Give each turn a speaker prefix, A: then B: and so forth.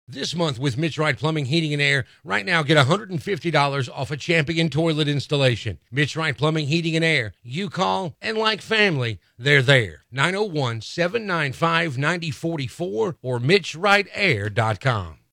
A: This month with Mitch Wright Plumbing, Heating, and Air. Right now, get $150 off a Champion toilet installation. Mitch Wright Plumbing, Heating, and Air. You call, and like family, they're there. 901-795-9044 or MitchWrightAir.com.